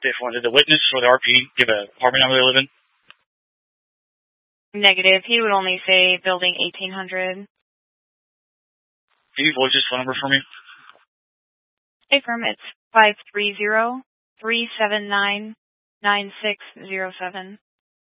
Did the witness or the RP give a apartment number they live in? Negative. He would only say building 1800. Can you voice this phone number for me? Hey, firm, it's 530-379-9607.